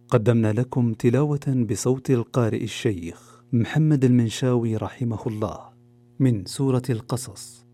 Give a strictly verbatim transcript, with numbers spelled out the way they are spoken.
قدمنا لكم تلاوة بصوت القارئ الشيخ محمد المنشاوي رحمه الله من سورة القصص.